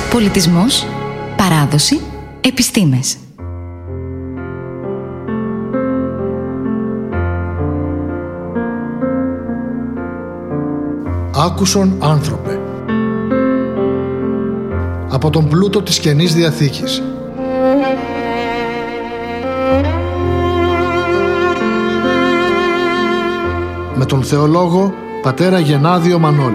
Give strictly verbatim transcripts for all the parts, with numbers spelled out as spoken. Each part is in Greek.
Πολιτισμός, παράδοση, επιστήμες. Άκουσον άνθρωπε. Από τον πλούτο της Καινής Διαθήκης. Με τον θεολόγο πατέρα Γενάδιο Μανώλη.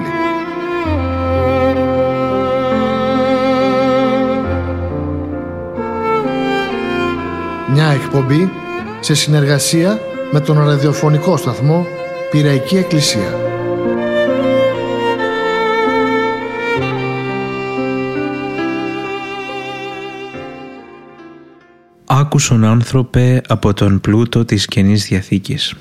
Μια εκπομπή σε συνεργασία με τον ραδιοφωνικό σταθμό Πειραϊκή Εκκλησία. Άκουσον άνθρωπε από τον πλούτο της Καινής Διαθήκης.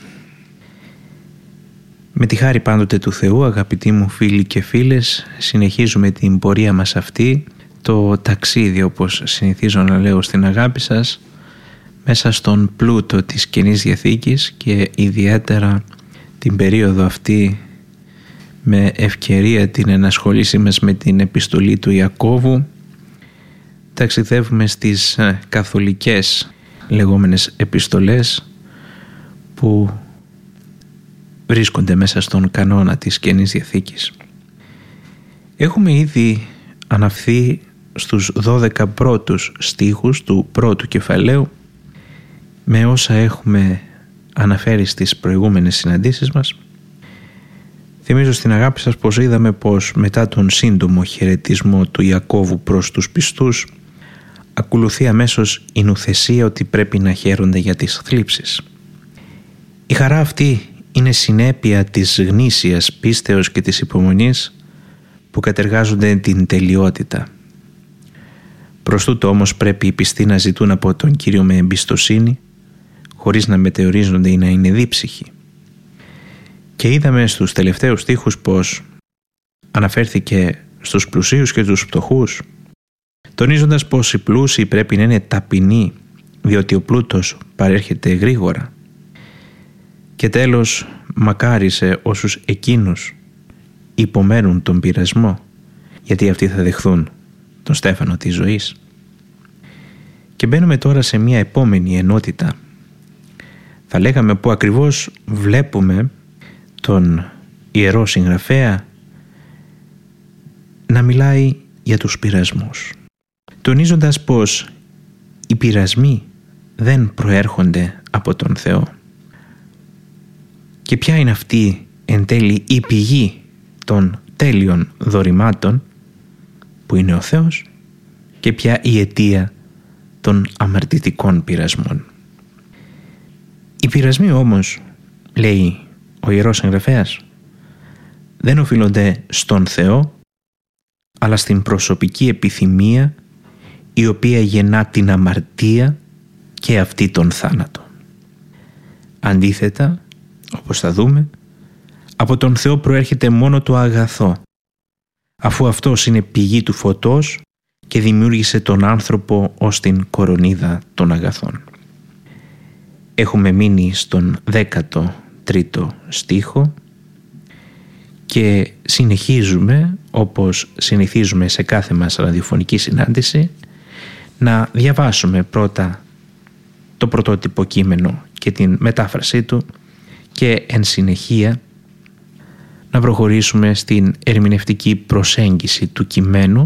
Με τη χάρη πάντοτε του Θεού, αγαπητοί μου φίλοι και φίλες, συνεχίζουμε την πορεία μας αυτή, το ταξίδι όπως συνηθίζω να λέω στην αγάπη σας, μέσα στον πλούτο της Καινής Διαθήκης και ιδιαίτερα την περίοδο αυτή με ευκαιρία την ενασχολήση μας με την επιστολή του Ιακώβου. Ταξιδεύουμε στις καθολικές λεγόμενες επιστολές που βρίσκονται μέσα στον κανόνα της Καινής Διαθήκης. Έχουμε ήδη αναφθεί στους δώδεκα πρώτους στίχους του πρώτου κεφαλαίου με όσα έχουμε αναφέρει στις προηγούμενες συναντήσεις μας. Θυμίζω στην αγάπη σας πως είδαμε πως μετά τον σύντομο χαιρετισμό του Ιακώβου προς τους πιστούς ακολουθεί αμέσως η νουθεσία ότι πρέπει να χαίρονται για τις θλίψεις. Η χαρά αυτή είναι συνέπεια της γνήσιας πίστεως και της υπομονής που κατεργάζονται την τελειότητα. Προς τούτο όμως πρέπει οι πιστοί να ζητούν από τον Κύριο με εμπιστοσύνη, χωρίς να μετεωρίζονται ή να είναι δίψυχοι. Και είδαμε στους τελευταίους στίχους πως αναφέρθηκε στους πλουσίους και τους φτωχούς, τονίζοντας πως οι πλούσιοι πρέπει να είναι ταπεινοί, διότι ο πλούτος παρέρχεται γρήγορα. Και τέλος, μακάρι σε όσους εκείνους υπομένουν τον πειρασμό, γιατί αυτοί θα δεχθούν τον στέφανο της ζωής. Και μπαίνουμε τώρα σε μια επόμενη ενότητα. Θα λέγαμε που ακριβώς βλέπουμε τον Ιερό Συγγραφέα να μιλάει για τους πειρασμούς, τονίζοντας πως οι πειρασμοί δεν προέρχονται από τον Θεό. Και ποια είναι αυτή εν τέλει η πηγή των τέλειων δωρημάτων που είναι ο Θεός και ποια η αιτία των αμαρτητικών πειρασμών. Οι πειρασμοί όμως, λέει ο Ιερός Συγγραφέας, δεν οφείλονται στον Θεό αλλά στην προσωπική επιθυμία η οποία γεννά την αμαρτία και αυτή τον θάνατο. Αντίθετα, όπως θα δούμε, από τον Θεό προέρχεται μόνο το αγαθό, αφού αυτός είναι πηγή του φωτός και δημιούργησε τον άνθρωπο ως την κορονίδα των αγαθών. Έχουμε μείνει στον δέκατο τρίτο στίχο και συνεχίζουμε, όπως συνηθίζουμε σε κάθε μας ραδιοφωνική συνάντηση, να διαβάσουμε πρώτα το πρωτότυπο κείμενο και την μετάφρασή του και εν συνεχεία να προχωρήσουμε στην ερμηνευτική προσέγγιση του κειμένου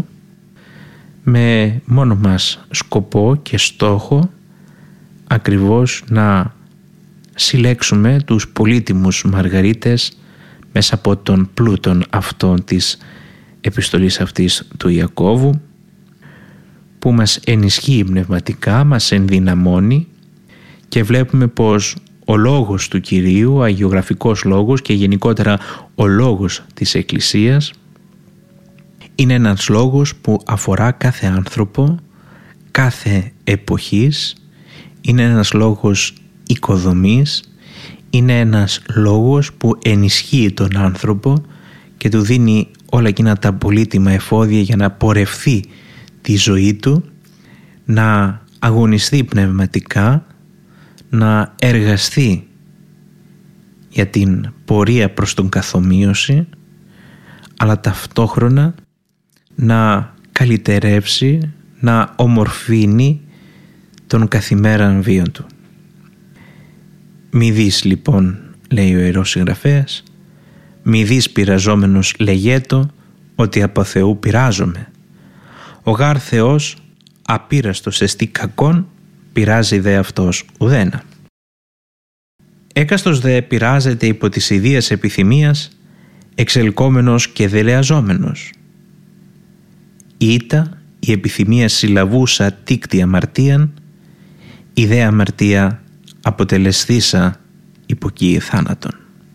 με μόνο μας σκοπό και στόχο ακριβώς να συλλέξουμε τους πολύτιμους μαργαρίτες μέσα από τον πλούτον αυτόν της επιστολής αυτής του Ιακώβου, που μας ενισχύει πνευματικά, μας ενδυναμώνει και βλέπουμε πως ο λόγος του Κυρίου, ο αγιογραφικός λόγος και γενικότερα ο λόγος της Εκκλησίας είναι ένας λόγος που αφορά κάθε άνθρωπο, κάθε εποχής, είναι ένας λόγος οικοδομής, είναι ένας λόγος που ενισχύει τον άνθρωπο και του δίνει όλα εκείνα τα πολύτιμα εφόδια για να πορευθεί τη ζωή του, να αγωνιστεί πνευματικά, να εργαστεί για την πορεία προς τον καθομοίωση, αλλά ταυτόχρονα να καλυτερεύσει, να ομορφύνει τον καθημέραν βίον του. «Μη δεις λοιπόν», λέει ο Ιερός Συγγραφέας, «μη δεις πειραζόμενος λεγέτο ότι από Θεού πειράζομαι. Ο γάρ Θεός απείραστος εστί κακόν, πειράζει δε αυτός ουδένα. Έκαστος δε πειράζεται υπό της ιδίας επιθυμίας, εξελκόμενος και δελεαζόμενος. Ήτα η επιθυμία συλλαβούσα τίκτη αμαρτίαν, η δε αμαρτία αποτελεσθήσα υποκύη θάνατον».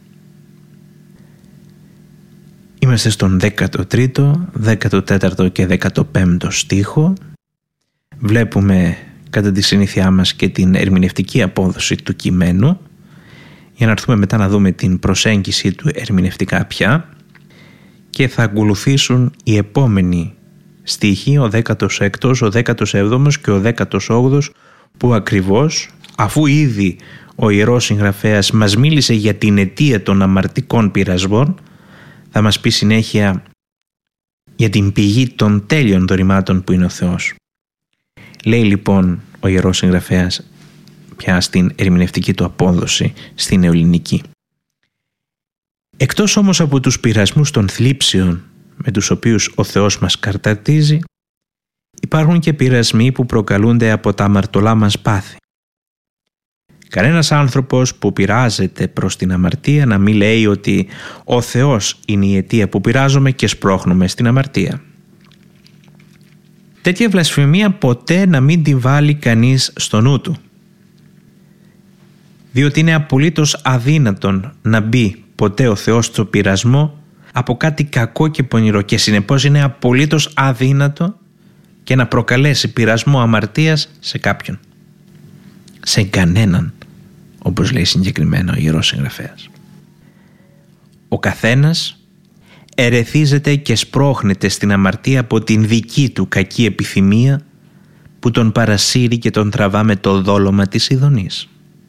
Είμαστε στον δέκατο τρίτο, δέκατο τέταρτο και δέκατο πέμπτο στίχο. Βλέπουμε κατά τη συνήθειά μας και την ερμηνευτική απόδοση του κειμένου, για να έρθουμε μετά να δούμε την προσέγγιση του ερμηνευτικά πια, και θα ακολουθήσουν οι επόμενοι στίχοι, ο δέκατος έκτος, ο δέκατος έβδομος και ο δέκατος όγδοος, που ακριβώς, αφού ήδη ο Ιερός Συγγραφέας μας μίλησε για την αιτία των αμαρτικών πειρασμών, θα μας πει συνέχεια για την πηγή των τέλειων δωρημάτων που είναι ο Θεός. Λέει λοιπόν ο Ιερός Συγγραφέας πια στην ερμηνευτική του απόδοση στην ελληνική. «Εκτός όμως από τους πειρασμούς των θλίψεων με τους οποίους ο Θεός μας καρτατίζει, υπάρχουν και πειρασμοί που προκαλούνται από τα αμαρτωλά μας πάθη. Κανένας άνθρωπος που πειράζεται προς την αμαρτία να μην λέει ότι ο Θεός είναι η αιτία που πειράζομαι και σπρώχνουμε στην αμαρτία. Τέτοια βλασφημία ποτέ να μην την βάλει κανείς στο νου του, διότι είναι απολύτως αδύνατον να μπει ποτέ ο Θεός στο πειρασμό από κάτι κακό και πονηρό, και συνεπώς είναι απολύτως αδύνατο και να προκαλέσει πειρασμό αμαρτίας σε κάποιον, σε κανέναν, όπως λέει συγκεκριμένα ο Ιερός Συγγραφέας. Ο καθένας ερεθίζεται και σπρώχνεται στην αμαρτία από την δική του κακή επιθυμία που τον παρασύρει και τον τραβά με το δόλωμα της ειδονής.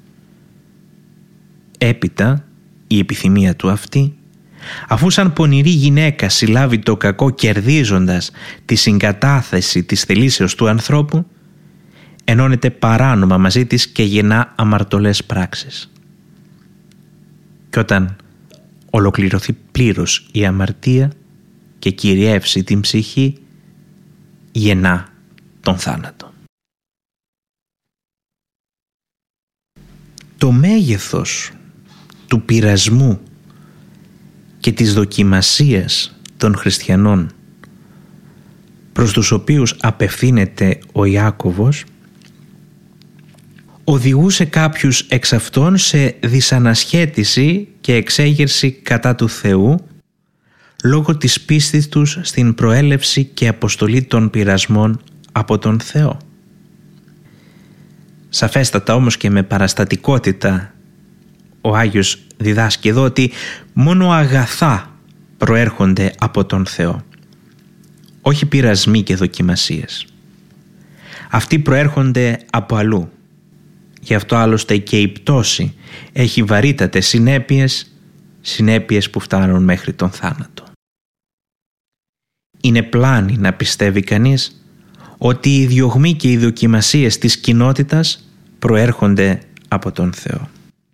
Έπειτα η επιθυμία του αυτή, αφού σαν πονηρή γυναίκα συλλάβει το κακό κερδίζοντας τη συγκατάθεση της θελήσεως του ανθρώπου, ενώνεται παράνομα μαζί της και γεννά αμαρτωλές πράξεις. Και όταν ολοκληρωθεί πλήρως η αμαρτία και κυριεύσει την ψυχή, γεννά τον θάνατο. Το μέγεθος του πειρασμού και της δοκιμασίας των χριστιανών προς τους οποίους απευθύνεται ο Ιάκωβος οδηγούσε κάποιους εξ αυτών σε δυσανασχέτιση και εξέγερση κατά του Θεού λόγω της πίστης τους στην προέλευση και αποστολή των πειρασμών από τον Θεό. Σαφέστατα όμως και με παραστατικότητα ο Άγιος διδάσκει εδώ ότι μόνο αγαθά προέρχονται από τον Θεό, όχι πειρασμοί και δοκιμασίες. Αυτοί προέρχονται από αλλού. Γι' αυτό άλλωστε και η πτώση έχει βαρύτατες συνέπειες, συνέπειες που φτάνουν μέχρι τον θάνατο. Είναι πλάνη να πιστεύει κανείς ότι οι διωγμοί και οι δοκιμασίες της κοινότητας προέρχονται από τον Θεό.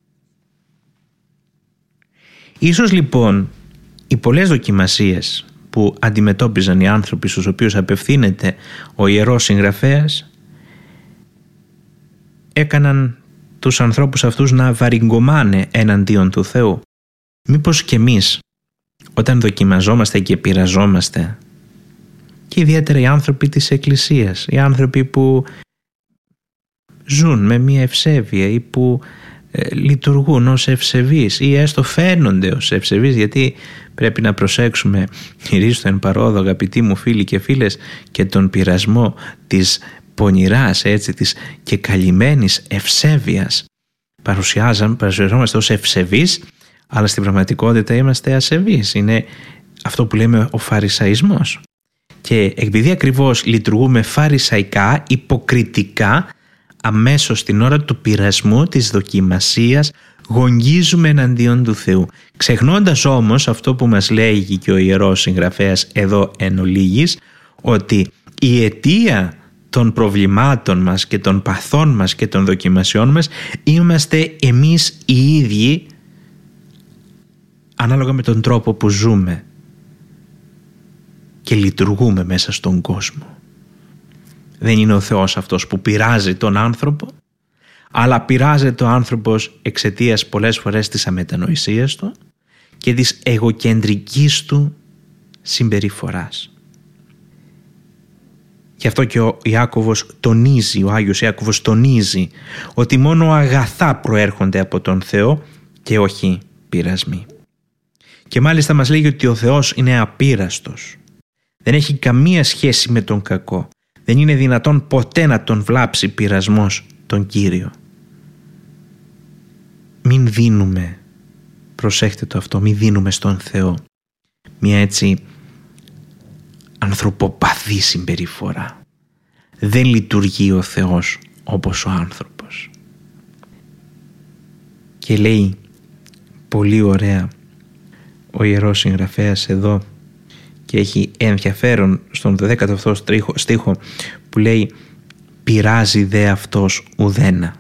Ίσως λοιπόν οι πολλές δοκιμασίες που αντιμετώπιζαν οι άνθρωποι στους οποίους απευθύνεται ο Ιερός Συγγραφέας έκαναν τους ανθρώπους αυτούς να βαριγκωμάνε εναντίον του Θεού. Μήπως και εμείς όταν δοκιμαζόμαστε και πειραζόμαστε, και ιδιαίτερα οι άνθρωποι της Εκκλησίας, οι άνθρωποι που ζουν με μια ευσέβεια ή που ε, λειτουργούν ως ευσεβείς ή έστω φαίνονται ως ευσεβείς, γιατί πρέπει να προσέξουμε γυρίζω εν παρόδο, αγαπητοί μου φίλοι και φίλες, και τον πειρασμό της πονηράς, έτσι, της και καλυμμένης ευσέβειας. Παρουσιάζόμαστε ως ευσεβείς, αλλά στην πραγματικότητα είμαστε ασεβείς. Είναι αυτό που λέμε ο φαρισαϊσμός. Και επειδή ακριβώς λειτουργούμε φαρισαϊκά, υποκριτικά, αμέσως την ώρα του πειρασμού, της δοκιμασίας, γογγίζουμε εναντίον του Θεού. Ξεχνώντας όμως αυτό που μας λέγει και ο Ιερός Συγγραφέας εδώ εν ολίγης, ότι η αιτία των προβλημάτων μας και των παθών μας και των δοκιμασιών μας είμαστε εμείς οι ίδιοι, ανάλογα με τον τρόπο που ζούμε και λειτουργούμε μέσα στον κόσμο. Δεν είναι ο Θεός αυτός που πειράζει τον άνθρωπο, αλλά πειράζεται ο άνθρωπος εξαιτίας πολλές φορές της αμετανοησίας του και της εγωκεντρικής του συμπεριφοράς. Γι' αυτό και ο Ιάκωβος τονίζει, ο Άγιος Ιάκωβος τονίζει ότι μόνο αγαθά προέρχονται από τον Θεό και όχι πειρασμοί. Και μάλιστα μας λέγει ότι ο Θεός είναι απείραστος. Δεν έχει καμία σχέση με τον κακό. Δεν είναι δυνατόν ποτέ να τον βλάψει πειρασμός τον Κύριο. Μην δίνουμε, προσέχτε το αυτό, μην δίνουμε στον Θεό μια έτσι ανθρωποπαθή συμπεριφορά. Δεν λειτουργεί ο Θεός όπως ο άνθρωπος. Και λέει πολύ ωραία ο Ιερός Συγγραφέας εδώ, και έχει ενδιαφέρον στον δέκατο αυτό στίχο που λέει «Πειράζει δε αυτός ουδένα».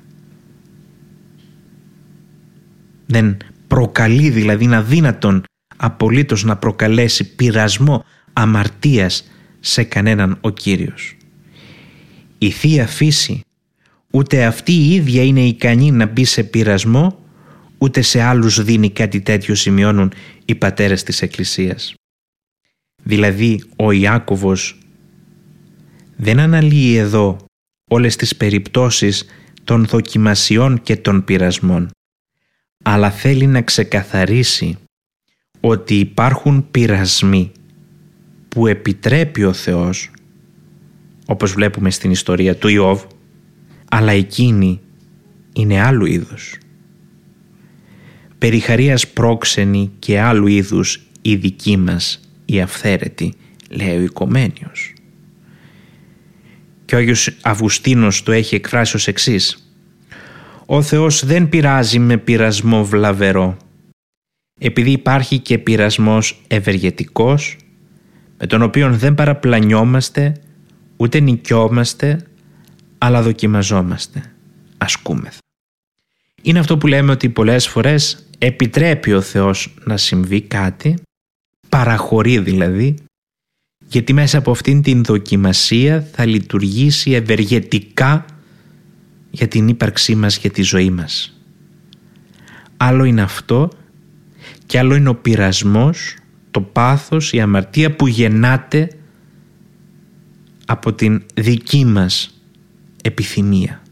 Δεν προκαλεί, δηλαδή είναι αδύνατον απολύτως να προκαλέσει πειρασμό αμαρτίας σε κανέναν ο Κύριος. Η Θεία Φύση ούτε αυτή η ίδια είναι ικανή να μπει σε πειρασμό, ούτε σε άλλους δίνει κάτι τέτοιο, σημειώνουν οι πατέρες της Εκκλησίας. Δηλαδή ο Ιάκωβος δεν αναλύει εδώ όλες τις περιπτώσεις των δοκιμασιών και των πειρασμών, αλλά θέλει να ξεκαθαρίσει ότι υπάρχουν πειρασμοί που επιτρέπει ο Θεός, όπως βλέπουμε στην ιστορία του Ιώβ, αλλά εκείνη είναι άλλου είδους. Περιχαρίας πρόξενη και άλλου είδους η δική μας η αυθαίρετη, λέει ο Οικομένιος. Και ο Άγιος Αυγουστίνος το έχει εκφράσει ως εξής: «Ο Θεός δεν πειράζει με πειρασμό βλαβερό, επειδή υπάρχει και πειρασμός ευεργετικός, με τον οποίο δεν παραπλανιόμαστε, ούτε νικιόμαστε, αλλά δοκιμαζόμαστε, ασκούμεθα». Είναι αυτό που λέμε, ότι πολλές φορές επιτρέπει ο Θεός να συμβεί κάτι, παραχωρεί δηλαδή, γιατί μέσα από αυτήν την δοκιμασία θα λειτουργήσει ευεργετικά για την ύπαρξή μας, για τη ζωή μας. Άλλο είναι αυτό και άλλο είναι ο πειρασμός, το πάθος, η αμαρτία που γεννάται από την δική μας επιθυμία.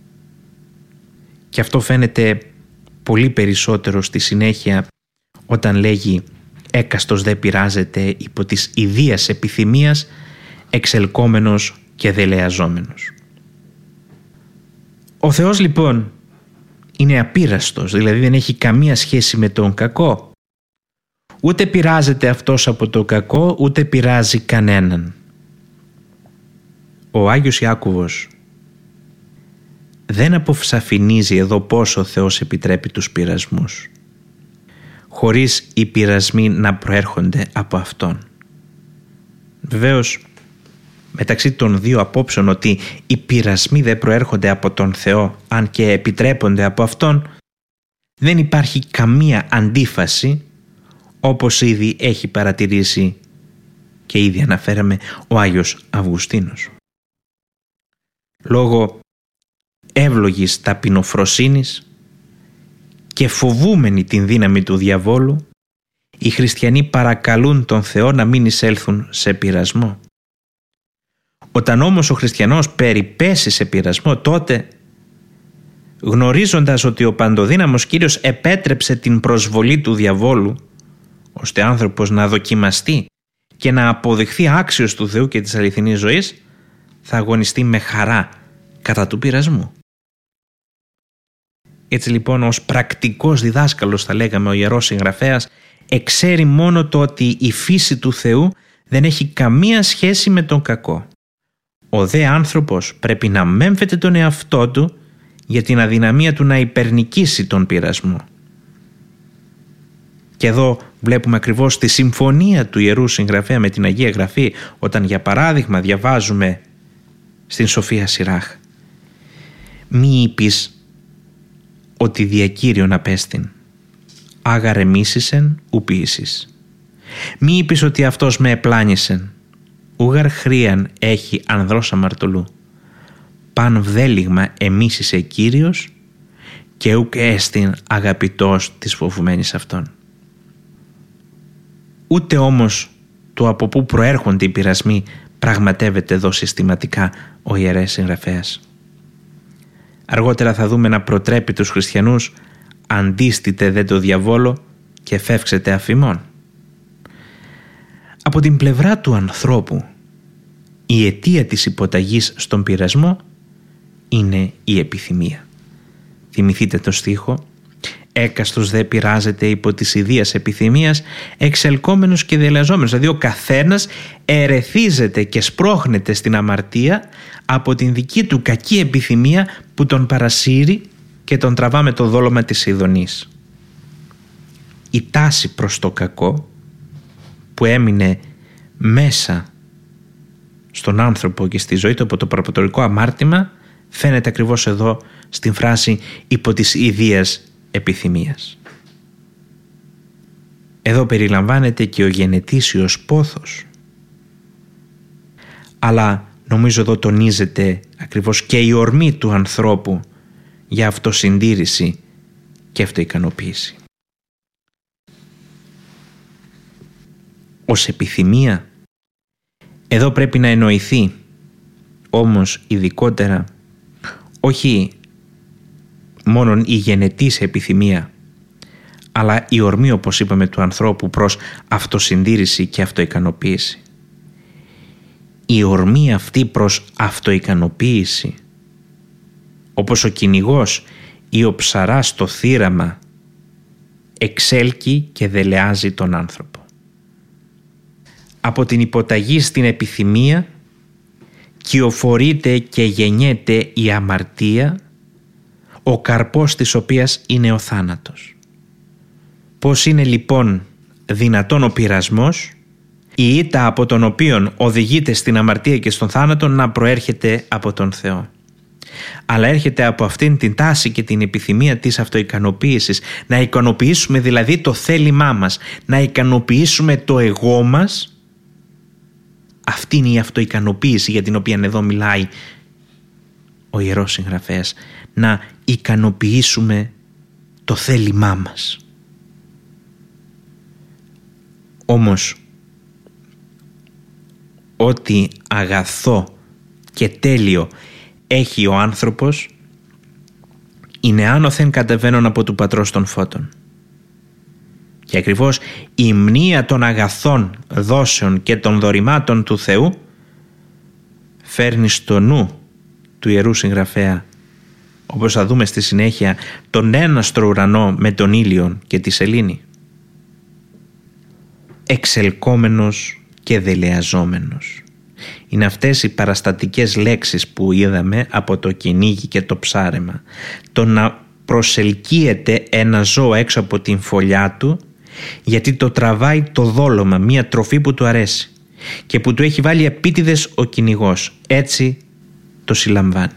Και αυτό φαίνεται πολύ περισσότερο στη συνέχεια όταν λέγει «Έκαστος δε πειράζεται υπό της ιδίας επιθυμίας, εξελκόμενος και δελεαζόμενος». Ο Θεός λοιπόν είναι απείραστος, δηλαδή δεν έχει καμία σχέση με τον κακό. Ούτε πειράζεται αυτός από το κακό, ούτε πειράζει κανέναν. Ο Άγιος Ιάκωβος δεν αποσαφηνίζει εδώ πώς ο Θεός επιτρέπει τους πειρασμούς, χωρίς οι πειρασμοί να προέρχονται από Αυτόν. Βεβαίως, μεταξύ των δύο απόψεων ότι οι πειρασμοί δεν προέρχονται από τον Θεό, αν και επιτρέπονται από Αυτόν, δεν υπάρχει καμία αντίφαση, όπως ήδη έχει παρατηρήσει και ήδη αναφέραμε ο Άγιος Αυγουστίνος. Λόγω εύλογης ταπεινοφροσύνης και φοβούμενοι την δύναμη του διαβόλου, οι χριστιανοί παρακαλούν τον Θεό να μην εισέλθουν σε πειρασμό. Όταν όμως ο χριστιανός περιπέσει σε πειρασμό, τότε, γνωρίζοντας ότι ο παντοδύναμος Κύριος επέτρεψε την προσβολή του διαβόλου, ώστε άνθρωπος να δοκιμαστεί και να αποδειχθεί άξιος του Θεού και της αληθινής ζωής, θα αγωνιστεί με χαρά κατά του πειρασμού. Έτσι λοιπόν, ως πρακτικός διδάσκαλος, θα λέγαμε, ο Ιερός Συγγραφέας εξέρει μόνο το ότι η φύση του Θεού δεν έχει καμία σχέση με τον κακό. Ο δε άνθρωπος πρέπει να μέμφεται τον εαυτό του για την αδυναμία του να υπερνικήσει τον πειρασμό. Και εδώ βλέπουμε ακριβώς τη συμφωνία του Ιερού Συγγραφέα με την Αγία Γραφή, όταν για παράδειγμα διαβάζουμε στην Σοφία Σιράχ: «Μη είπεις ότι δια Κύριον απέστην, άγαρε μίσησεν ου ποιήσεις. Μη είπεις ότι αυτός με επλάνησεν, ούγαρ χρίαν έχει ανδρός αμαρτωλού. Παν βδέλιγμα εμίσησε Κύριος και ουκ έστιν αγαπητός της φοβουμένης αυτόν». Ούτε όμως το από πού προέρχονται οι πειρασμοί πραγματεύεται εδώ συστηματικά ο Ιερέας Συγγραφέας. Αργότερα θα δούμε να προτρέπει τους χριστιανούς: «Αντίστητε δε το διαβόλο και φεύξετε αφημών». Από την πλευρά του ανθρώπου, η αιτία της υποταγής στον πειρασμό είναι η επιθυμία. Θυμηθείτε το στίχο: «Έκαστος δε πειράζεται υπό της ιδίας επιθυμίας, εξελκόμενος και δελεαζόμενος». Δηλαδή ο καθένας ερεθίζεται και σπρώχνεται στην αμαρτία από την δική του κακή επιθυμία που τον παρασύρει και τον τραβά με το δόλωμα της ειδονής. Η τάση προς το κακό που έμεινε μέσα στον άνθρωπο και στη ζωή του από το προπατορικό αμάρτημα φαίνεται ακριβώς εδώ στην φράση «υπό της ιδίας επιθυμίας». Εδώ περιλαμβάνεται και ο γενετήσιος πόθος, αλλά νομίζω εδώ τονίζεται ακριβώς και η ορμή του ανθρώπου για αυτοσυντήρηση και αυτοικανοποίηση. Ως επιθυμία εδώ πρέπει να εννοηθεί όμως ειδικότερα όχι μόνον η γενετής επιθυμία, αλλά η ορμή, όπως είπαμε, του ανθρώπου προς αυτοσυντήρηση και αυτοικανοποίηση. Η ορμή αυτή προς αυτοικανοποίηση, όπως ο κυνηγός ή ο ψαράς στο θύραμα, εξέλκει και δελεάζει τον άνθρωπο. Από την υποταγή στην επιθυμία κυοφορείται και γεννιέται η αμαρτία, ο καρπός της οποίας είναι ο θάνατος. Πώς είναι λοιπόν δυνατόν ο πειρασμός, η ήττα από τον οποίον οδηγείται στην αμαρτία και στον θάνατο, να προέρχεται από τον Θεό? Αλλά έρχεται από αυτήν την τάση και την επιθυμία της αυτοικανοποίησης, να ικανοποιήσουμε δηλαδή το θέλημά μας, να ικανοποιήσουμε το εγώ μας. Αυτή είναι η αυτοικανοποίηση για την οποία εδώ μιλάει ο Ιερός Συγγραφέας, να ικανοποιήσουμε το θέλημά μας. Όμως ό,τι αγαθό και τέλειο έχει ο άνθρωπος είναι άνωθεν κατεβαίνον από του Πατρός των Φώτων. Και ακριβώς η μνήα των αγαθών δόσεων και των δωρημάτων του Θεού φέρνει στο νου του Ιερού Συγγραφέα, όπως θα δούμε στη συνέχεια, τον έναστρο ουρανό με τον ήλιο και τη σελήνη. Εξελκόμενος και δελεαζόμενος. Είναι αυτές οι παραστατικές λέξεις που είδαμε από το κυνήγι και το ψάρεμα. Το να προσελκύεται ένα ζώο έξω από την φωλιά του γιατί το τραβάει το δόλωμα, μία τροφή που του αρέσει και που του έχει βάλει επίτηδες ο κυνηγός. Έτσι το συλλαμβάνει.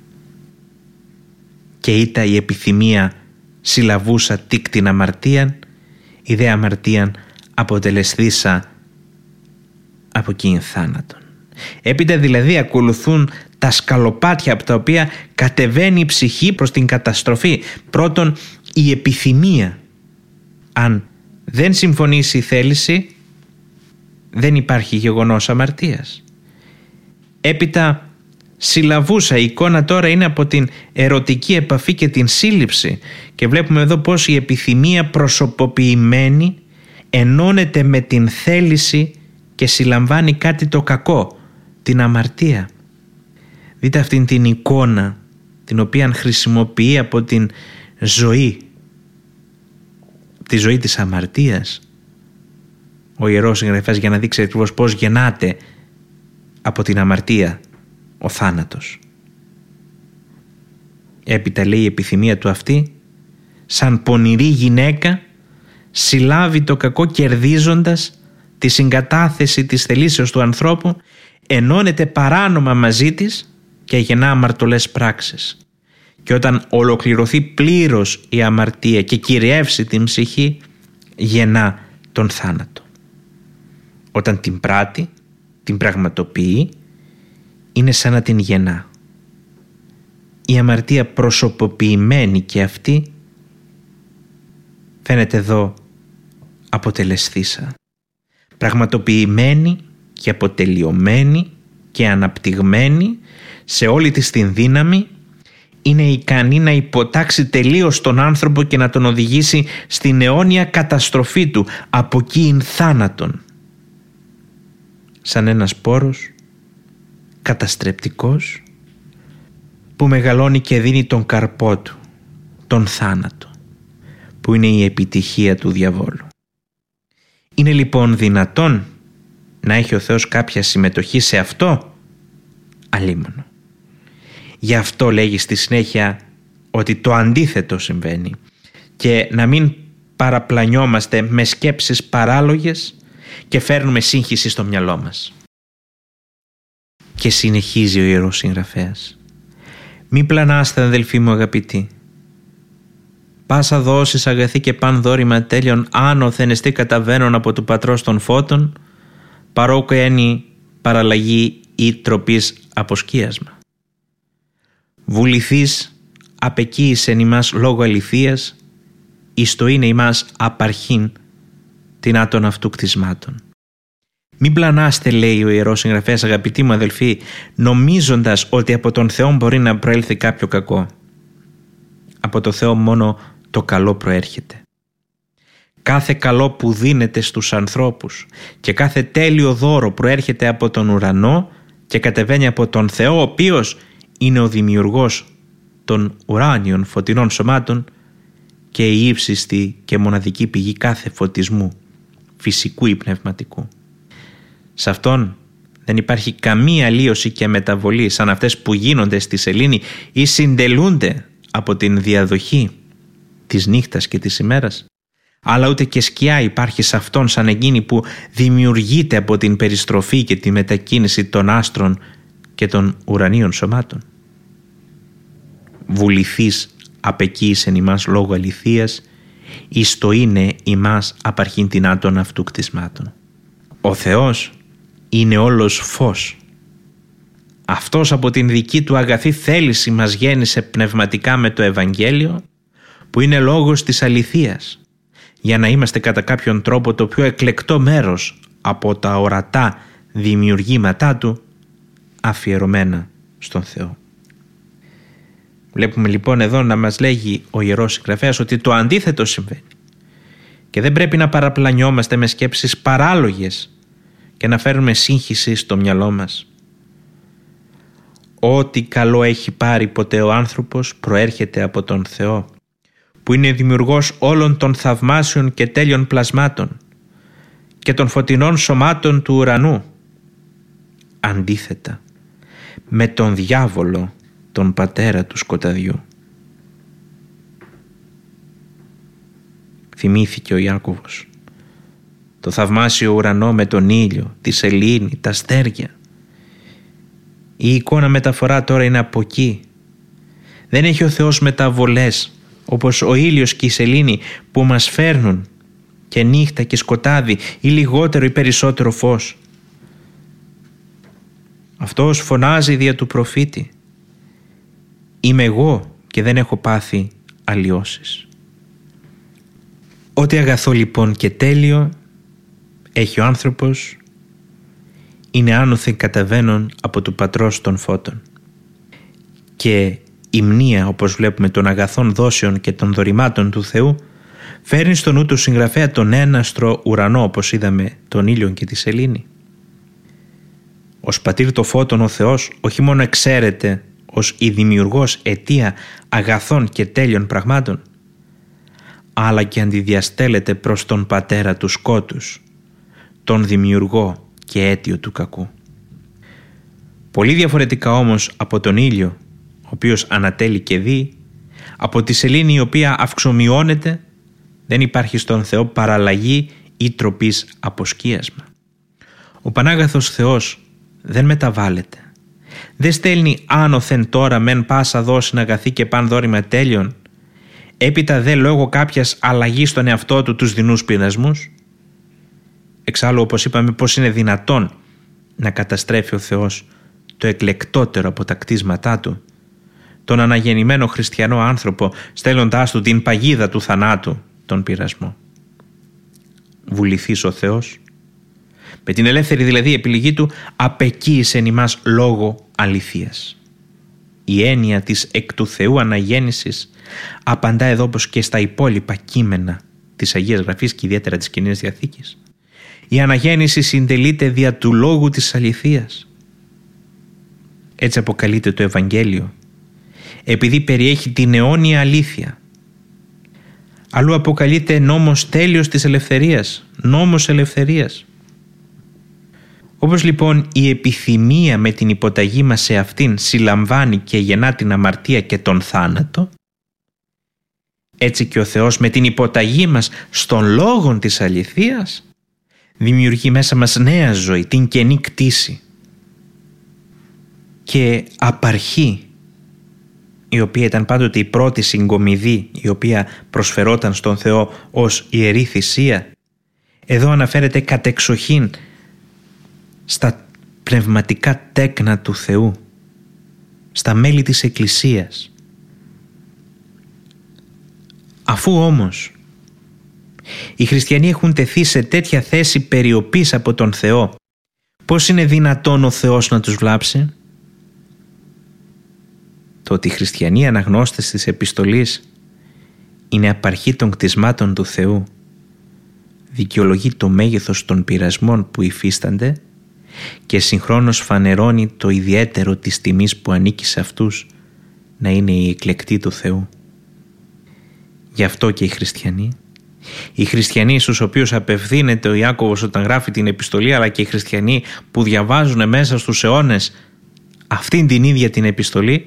Και ήτα η επιθυμία συλλαβούσα τίκτην αμαρτίαν, η δε αμαρτίαν αποτελεσθήσα από εκείνη θάνατον. Έπειτα δηλαδή ακολουθούν τα σκαλοπάτια από τα οποία κατεβαίνει η ψυχή προς την καταστροφή. Πρώτον, η επιθυμία. Αν δεν συμφωνήσει η θέληση, δεν υπάρχει γεγονός αμαρτίας. Έπειτα συλλαβούσα, η εικόνα τώρα είναι από την ερωτική επαφή και την σύλληψη, και βλέπουμε εδώ πως η επιθυμία προσωποποιημένη ενώνεται με την θέληση και συλλαμβάνει κάτι το κακό, την αμαρτία. Δείτε αυτήν την εικόνα την οποία χρησιμοποιεί από την ζωή, τη ζωή της αμαρτίας, ο Ιερός Συγγραφέας, για να δείξει ακριβώς πώς γεννάται από την αμαρτία ο θάνατος. Έπειτα λέει η επιθυμία του αυτή, σαν πονηρή γυναίκα συλλάβει το κακό κερδίζοντας τη συγκατάθεση της θελήσεως του ανθρώπου, ενώνεται παράνομα μαζί της και γεννά αμαρτωλές πράξεις. Και όταν ολοκληρωθεί πλήρως η αμαρτία και κυριεύσει την ψυχή, γεννά τον θάνατο. Όταν την πράττει, την πραγματοποιεί, είναι σαν να την γεννά. Η αμαρτία προσωποποιημένη και αυτή φαίνεται εδώ αποτελεσθήσα. Πραγματοποιημένη και αποτελειωμένη και αναπτυγμένη σε όλη της την δύναμη, είναι ικανή να υποτάξει τελείως τον άνθρωπο και να τον οδηγήσει στην αιώνια καταστροφή του, από εκεί θάνατον. Σαν ένας σπόρος καταστρεπτικός που μεγαλώνει και δίνει τον καρπό του, τον θάνατο, που είναι η επιτυχία του διαβόλου. Είναι λοιπόν δυνατόν να έχει ο Θεός κάποια συμμετοχή σε αυτό? Αλίμονο. Γι' αυτό λέγει στη συνέχεια ότι το αντίθετο συμβαίνει και να μην παραπλανιόμαστε με σκέψεις παράλογες και φέρνουμε σύγχυση στο μυαλό μας. Και συνεχίζει ο Ιερός Συγγραφέας: «Μη πλανάστε, αδελφοί μου αγαπητοί. Πάσα δόσεις αγαθή και παν δόρημα τέλειον άνωθεν εστί καταβαίνον από του Πατρός των Φώτων, παρόκο ένι παραλλαγή ή τροπής αποσκίασμα. Βουληθείς απεκοίησεν ημάς λόγω αληθείας, εις το είναι ημάς απαρχήν την άτον αυτού κτισμάτων». Μην πλανάστε, λέει ο Ιερός Συγγραφέας, αγαπητοί μου αδελφοί, νομίζοντας ότι από τον Θεό μπορεί να προέλθει κάποιο κακό. Από το Θεό μόνο το καλό προέρχεται. Κάθε καλό που δίνεται στους ανθρώπους και κάθε τέλειο δώρο προέρχεται από τον ουρανό και κατεβαίνει από τον Θεό, ο οποίος είναι ο δημιουργός των ουράνιων φωτεινών σωμάτων και η ύψιστη και μοναδική πηγή κάθε φωτισμού, φυσικού ή πνευματικού. Σε αυτόν δεν υπάρχει καμία αλλίωση και μεταβολή σαν αυτές που γίνονται στη σελήνη ή συντελούνται από την διαδοχή της νύχτας και της ημέρας, αλλά ούτε και σκιά υπάρχει σε αυτόν σαν εκείνη που δημιουργείται από την περιστροφή και τη μετακίνηση των άστρων και των ουρανίων σωμάτων. Βουληθείς απεκοίησεν ημάς λόγω αληθείας, εις το είναι ημάς απαρχήν την άτον αυτού κτισμάτων. Ο Θεός είναι όλος φως. Αυτός από την δική του αγαθή θέληση μας γέννησε πνευματικά με το Ευαγγέλιο, που είναι λόγος της αληθείας, για να είμαστε κατά κάποιον τρόπο το πιο εκλεκτό μέρος από τα ορατά δημιουργήματά του, αφιερωμένα στον Θεό. Βλέπουμε λοιπόν εδώ να μας λέγει ο Ιερός Συγγραφέας ότι το αντίθετο συμβαίνει και δεν πρέπει να παραπλανιόμαστε με σκέψεις παράλογες και να φέρνουμε σύγχυση στο μυαλό μας. Ό,τι καλό έχει πάρει ποτέ ο άνθρωπος προέρχεται από τον Θεό, που είναι δημιουργός όλων των θαυμάσιων και τέλειων πλασμάτων και των φωτεινών σωμάτων του ουρανού. Αντίθετα με τον διάβολο, τον πατέρα του σκοταδιού. Θυμήθηκε ο Ιάκωβος το θαυμάσιο ουρανό με τον ήλιο, τη σελήνη, τα αστέρια. Η εικόνα μεταφορά τώρα είναι από εκεί. Δεν έχει ο Θεός μεταβολές όπως ο ήλιος και η σελήνη που μας φέρνουν και νύχτα και σκοτάδι ή λιγότερο ή περισσότερο φως. Αυτός φωνάζει δια του προφήτη: «Είμαι εγώ και δεν έχω πάθει αλλοιώσεις». Ό,τι αγαθό λοιπόν και τέλειο έχει ο άνθρωπος είναι άνωθεν καταβαίνον από του Πατρός των Φώτων. Και η μνήα, όπως βλέπουμε, των αγαθών δόσεων και των δωρημάτων του Θεού φέρνει στο νου του συγγραφέα τον έναστρο ουρανό, όπως είδαμε, τον ήλιον και τη σελήνη. Ως πατήρ το φώτων ο Θεός όχι μόνο εξαίρεται ως η δημιουργός αιτία αγαθών και τέλειων πραγμάτων, αλλά και αντιδιαστέλλεται προς τον πατέρα του σκότους, τον δημιουργό και αίτιο του κακού. Πολύ διαφορετικά όμως από τον ήλιο, ο οποίος ανατέλει και δει, από τη σελήνη η οποία αυξομειώνεται Δεν υπάρχει στον Θεό παραλλαγή ή τροπής αποσκίασμα. Ο Πανάγαθος Θεός δεν μεταβάλλεται. Δεν στέλνει άνωθεν τώρα μεν πάσα δόση αγαθή και παν δόρημα τέλειον, έπειτα δε λόγω κάποιας αλλαγής στον εαυτό του τους δεινούς πειρασμούς. Εξάλλου, όπως είπαμε, πώς είναι δυνατόν να καταστρέφει ο Θεός το εκλεκτότερο από τα κτίσματά του, τον αναγεννημένο χριστιανό άνθρωπο, στέλνοντάς του την παγίδα του θανάτου, τον πειρασμό. Βουληθείς ο Θεός, με την ελεύθερη δηλαδή επιλογή του, απεκοίησε εν ημάς λόγο αληθείας. Η έννοια της εκ του Θεού αναγέννησης απαντά εδώ όπως και στα υπόλοιπα κείμενα της Αγίας Γραφής και ιδιαίτερα της Καινής Διαθήκης. Η αναγέννηση συντελείται δια του λόγου της αληθείας. Έτσι αποκαλείται το Ευαγγέλιο, επειδή περιέχει την αιώνια αλήθεια. Αλλού αποκαλείται νόμος τέλειος της ελευθερίας, νόμος ελευθερίας. Όπως λοιπόν η επιθυμία με την υποταγή μας σε αυτήν συλλαμβάνει και γεννά την αμαρτία και τον θάνατο, έτσι και ο Θεός με την υποταγή μας στον λόγον της αληθείας δημιουργεί μέσα μας νέα ζωή, την καινή κτήση και απαρχή, η οποία ήταν πάντοτε η πρώτη συγκομιδή η οποία προσφερόταν στον Θεό ως ιερή θυσία, εδώ αναφέρεται κατεξοχήν στα πνευματικά τέκνα του Θεού, στα μέλη της Εκκλησίας. Αφού όμως οι χριστιανοί έχουν τεθεί σε τέτοια θέση περιοπής από τον Θεό, πώς είναι δυνατόν ο Θεός να τους βλάψει? Το ότι οι χριστιανοί αναγνώστες της επιστολής είναι απαρχή των κτισμάτων του Θεού δικαιολογεί το μέγεθος των πειρασμών που υφίστανται και συγχρόνως φανερώνει το ιδιαίτερο της τιμής που ανήκει σε αυτούς να είναι οι εκλεκτοί του Θεού. Γι' αυτό και οι χριστιανοί, οι χριστιανοί στους οποίους απευθύνεται ο Ιάκωβος όταν γράφει την επιστολή, αλλά και οι χριστιανοί που διαβάζουν μέσα στους αιώνες αυτήν την ίδια την επιστολή,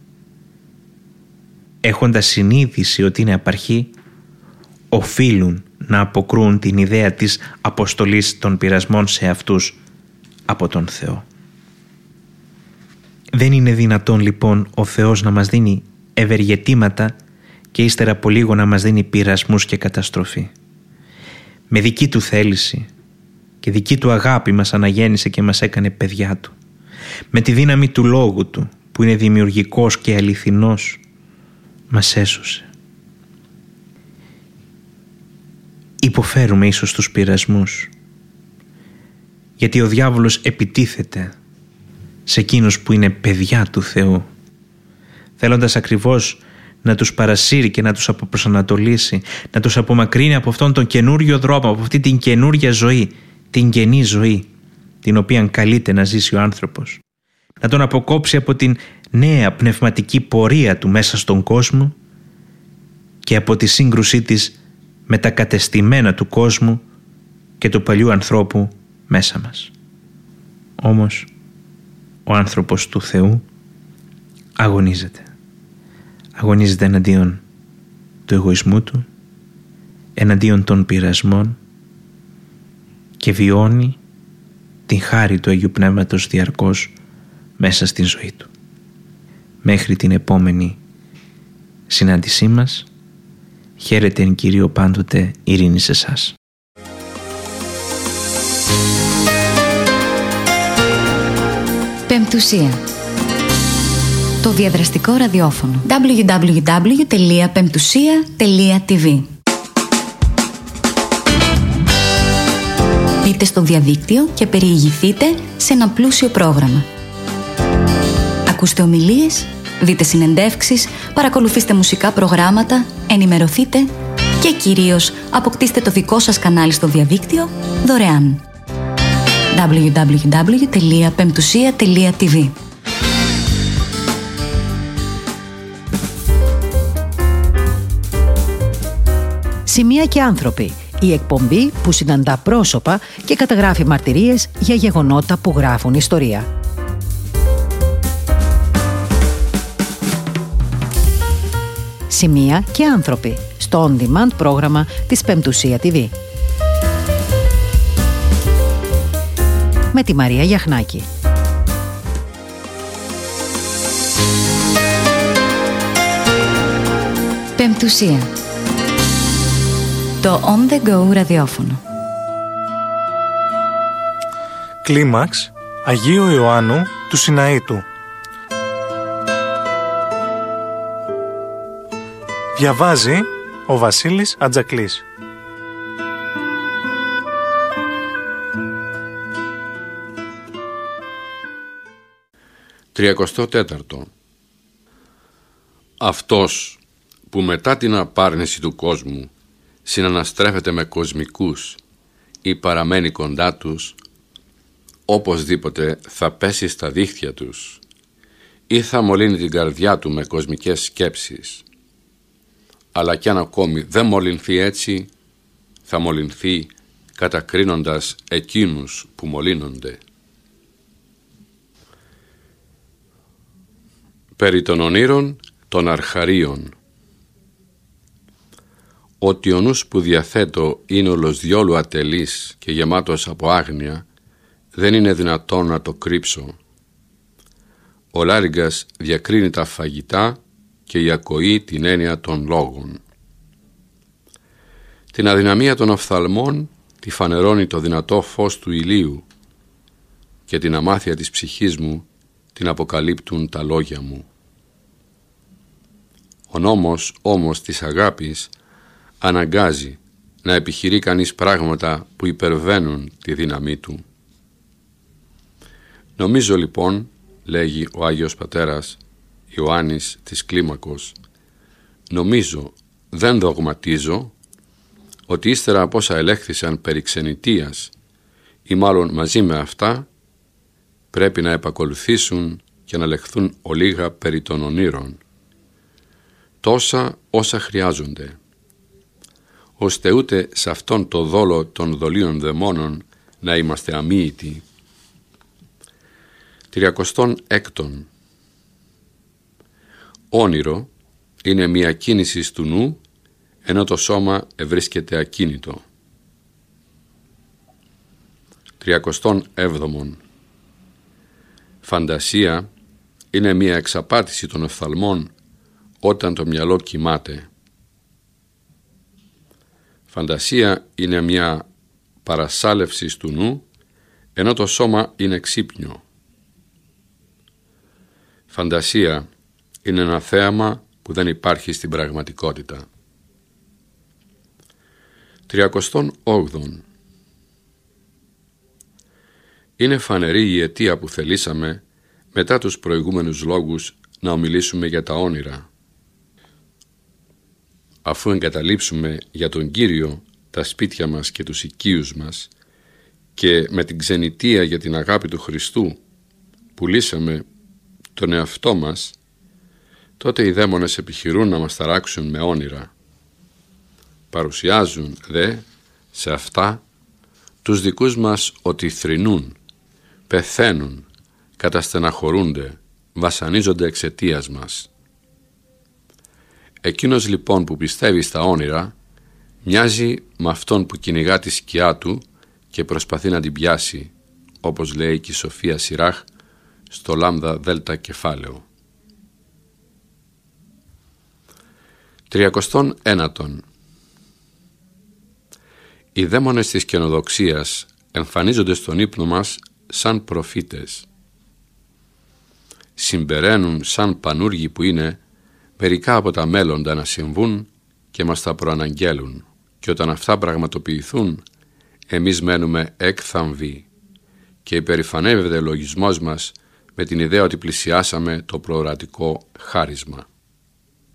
έχοντας συνείδηση ότι είναι απαρχή, οφείλουν να αποκρούν την ιδέα της αποστολής των πειρασμών σε αυτούς από τον Θεό. Δεν είναι δυνατόν λοιπόν ο Θεός να μας δίνει ευεργετήματα και ύστερα από λίγο να μας δίνει πειρασμούς και καταστροφή. Με δική του θέληση και δική του αγάπη μας αναγέννησε και μας έκανε παιδιά του. Με τη δύναμη του λόγου του που είναι δημιουργικός και αληθινός μας έσωσε. Υποφέρουμε ίσως τους πειρασμούς γιατί ο διάβολος επιτίθεται σε εκείνους που είναι παιδιά του Θεού, θέλοντας ακριβώς να τους παρασύρει και να τους αποπροσανατολίσει, να τους απομακρύνει από αυτόν τον καινούριο δρόμο, από αυτή την καινούρια ζωή, την καινή ζωή την οποία καλείται να ζήσει ο άνθρωπος, να τον αποκόψει από την νέα πνευματική πορεία του μέσα στον κόσμο και από τη σύγκρουσή της με τα κατεστημένα του κόσμου και του παλιού ανθρώπου μέσα μας. Όμως ο άνθρωπος του Θεού αγωνίζεται. Αγωνίζεται εναντίον του εγωισμού του, εναντίον των πειρασμών και βιώνει την χάρη του Αγίου Πνεύματος διαρκώς μέσα στην ζωή του. Μέχρι την επόμενη συνάντησή μας, χαίρετε εν Κυρίω πάντοτε, ειρήνη σε εσάς. Πεμπτουσία. Το διαδραστικό ραδιόφωνο. double-u double-u double-u τελεία πεμπτουσία τελεία τι βι. Μπείτε στο διαδίκτυο και περιηγηθείτε σε ένα πλούσιο πρόγραμμα. Ακούστε ομιλίες, δείτε συνεντεύξεις, παρακολουθήστε μουσικά προγράμματα, ενημερωθείτε και κυρίως αποκτήστε το δικό σας κανάλι στο διαδίκτυο δωρεάν. double-u double-u double-u τελεία πεμπτουσία τελεία τι βι. Σημεία και άνθρωποι. Η εκπομπή που συναντά πρόσωπα και καταγράφει μαρτυρίες για γεγονότα που γράφουν ιστορία. Σημεία και άνθρωποι. στο on-demand πρόγραμμα της Πεμπτουσία τι βι. Με τη Μαρία Γιαχνάκη. Πεμπτουσία. Το On The Go ραδιόφωνο. Κλίμαξ Αγίου Ιωάννου του Σιναήτου. Διαβάζει ο Βασίλης Ατζακλής. Τριακοστό τέταρτο. Αυτός που μετά την απάρνηση του κόσμου συναναστρέφεται με κοσμικούς ή παραμένει κοντά τους, οπωσδήποτε θα πέσει στα δίχτυα τους ή θα μολύνει την καρδιά του με κοσμικές σκέψεις. Αλλά κι αν ακόμη δεν μολυνθεί έτσι, θα μολυνθεί κατακρίνοντας εκείνους που μολύνονται. Περί των ονείρων των αρχαρίων. Ότι ο νους που διαθέτω είναι όλος διόλου ατελής και γεμάτος από άγνοια, δεν είναι δυνατόν να το κρύψω. Ο Λάριγκας διακρίνει τα φαγητά και η ακοή την έννοια των λόγων. Την αδυναμία των οφθαλμών τη φανερώνει το δυνατό φως του ηλίου και την αμάθεια της ψυχής μου την αποκαλύπτουν τα λόγια μου. Ο νόμος όμως της αγάπης αναγκάζει να επιχειρεί κανείς πράγματα που υπερβαίνουν τη δύναμή του. Νομίζω λοιπόν, λέγει ο Άγιος Πατέρας Ιωάννης της Κλίμακος, νομίζω, δεν δογματίζω, ότι ύστερα από όσα ελέγχθησαν περί ξενιτείας ή μάλλον μαζί με αυτά, πρέπει να επακολουθήσουν και να λεχθούν ολίγα περί των ονείρων, τόσα όσα χρειάζονται, ώστε ούτε σε αυτόν το δόλο των δολίων δαιμόνων να είμαστε αμοίητοι. Τριακοστόν έκτον. Όνειρο είναι μια κίνηση του νου, ενώ το σώμα ευρίσκεται ακίνητο. Τριακοστόν έβδομον. Φαντασία είναι μια εξαπάτηση των οφθαλμών όταν το μυαλό κοιμάται. Φαντασία είναι μια παρασάλευση του νου, ενώ το σώμα είναι ξύπνιο. Φαντασία είναι ένα θέαμα που δεν υπάρχει στην πραγματικότητα. Τριακοστόν όγδον. Είναι φανερή η αιτία που θελήσαμε μετά τους προηγούμενους λόγους να ομιλήσουμε για τα όνειρα. Αφού εγκαταλείψουμε για τον Κύριο τα σπίτια μας και τους οικείους μας και με την ξενιτεία για την αγάπη του Χριστού πουλήσαμε τον εαυτό μας, τότε οι δαίμονες επιχειρούν να μας ταράξουν με όνειρα. Παρουσιάζουν δε σε αυτά τους δικούς μας ότι θρηνούν, πεθαίνουν, καταστεναχωρούνται, βασανίζονται εξαιτίας μας. Εκείνος λοιπόν που πιστεύει στα όνειρα μοιάζει με αυτόν που κυνηγά τη σκιά του και προσπαθεί να την πιάσει, όπως λέει και η Σοφία Σιράχ στο λάμδα δέλτα κεφάλαιο. Τριακοστόν ένατον. Οι δαίμονες της καινοδοξίας εμφανίζονται στον ύπνο μας σαν προφήτες. Συμπεραίνουν σαν πανούργοι που είναι μερικά από τα μέλλοντα να συμβούν και μας τα προαναγγέλουν, και όταν αυτά πραγματοποιηθούν εμείς μένουμε έκθαμβοι και υπερηφανεύεται ο λογισμός μας με την ιδέα ότι πλησιάσαμε το προορατικό χάρισμα.